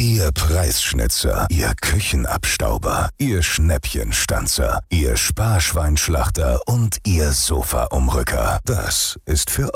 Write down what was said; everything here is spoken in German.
Ihr Preisschnitzer, Ihr Küchenabstauber, Ihr Schnäppchenstanzer, Ihr Sparschweinschlachter und Ihr Sofaumrücker. Das ist für